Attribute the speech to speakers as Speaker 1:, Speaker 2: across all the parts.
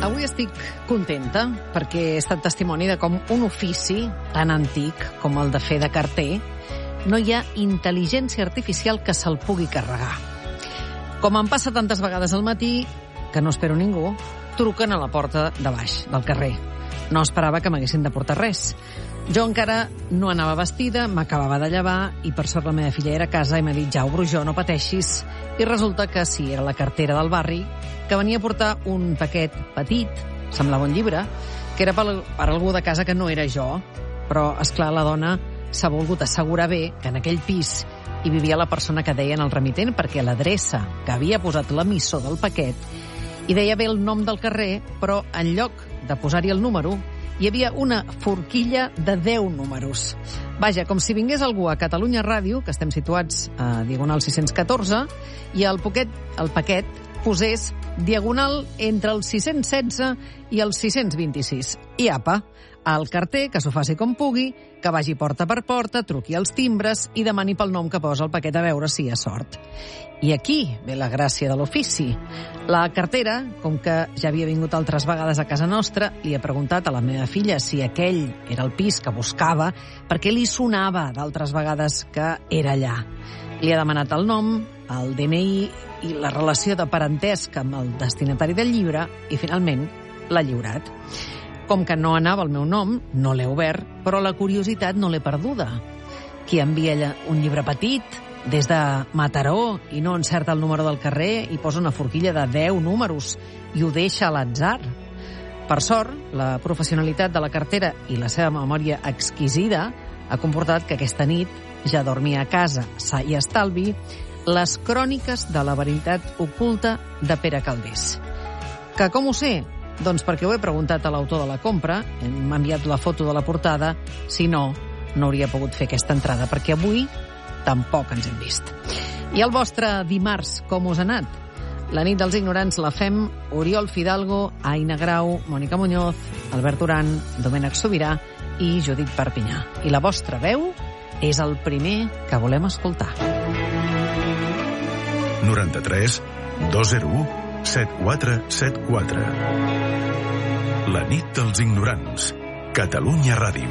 Speaker 1: Avui estic contenta perquè he estat testimoni de com un ofici tan antic com el de fer de carter no hi ha intel·ligència artificial que se'l pugui carregar. Com em passa tantes vegades al matí, que no espero ningú, truquen a la porta de baix del carrer. No esperava que m'haguessin de portar res. Jo encara no anava vestida, m'acabava de llevar i per sort la meva filla era a casa i m'ha dit ja obro jo, no pateixis. I resulta que sí, era la cartera del barri que venia a portar un paquet petit, semblava un llibre, que era per algú de casa que no era jo. Però, esclar, la dona s'ha volgut assegurar bé que en aquell pis hi vivia la persona que deien el remitent perquè l'adreça que havia posat l'emissor del paquet hi deia bé el nom del carrer, però en lloc de posar-hi el número hi havia una forquilla de 10 números. Vaja, com si vingués algú a Catalunya Ràdio, que estem situats a Diagonal 614, i el paquet posés diagonal entre el 616 i el 626. I apa, al carter, que s'ho faci com pugui, que vagi porta per porta, truqui als timbres i demani pel nom que posa el paquet a veure si hi ha sort. I aquí ve la gràcia de l'ofici. La cartera, com que ja havia vingut altres vegades a casa nostra, li ha preguntat a la meva filla si aquell era el pis que buscava, perquè li sonava d'altres vegades que era allà. Li ha demanat el nom, el DNI i la relació de parentesc amb el destinatari del llibre i, finalment, l'ha lliurat. Com que no anava el meu nom, no l'he obert, però la curiositat no l'he perduda. Qui envia un llibre petit des de Mataró i no encerta el número del carrer i posa una forquilla de 10 números i ho deixa a l'atzar? Per sort, la professionalitat de la cartera i la seva memòria exquisida ha comportat que aquesta nit ja dormia a casa, sa i estalvi, les cròniques de la veritat oculta de Pere Calders. Que com ho sé? Doncs perquè ho he preguntat a l'autor de la compra, m'ha enviat la foto de la portada, si no, no hauria pogut fer aquesta entrada, perquè avui tampoc ens hem vist. I el vostre dimarts, com us ha anat? La nit dels ignorants la fem Oriol Fidalgo, Aina Grau, Mònica Muñoz, Albert Duran, Domènec Sobirà i Judit Perpinyà. I la vostra veu és el primer que volem escoltar.
Speaker 2: 93 201 7474. La nit dels ignorants. Catalunya Ràdio.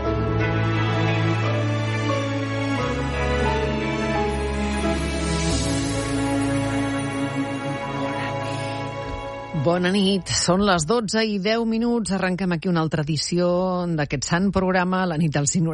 Speaker 1: Bona nit, són les 12:10. Arrenquem aquí una altra edició d'aquest sant programa, La nit dels ignorants.